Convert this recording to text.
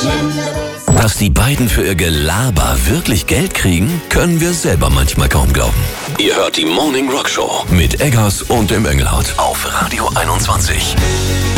Dass die beiden für ihr Gelaber wirklich Geld kriegen, können wir selber manchmal kaum glauben. Ihr hört die Morning Rock Show mit Eggers und dem Engelhardt auf Radio 21.